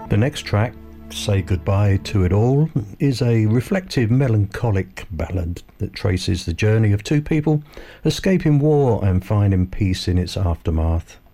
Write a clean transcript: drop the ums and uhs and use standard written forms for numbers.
The next track, Say Goodbye to It All, is a reflective, melancholic ballad that traces the journey of two people escaping war and finding peace in its aftermath.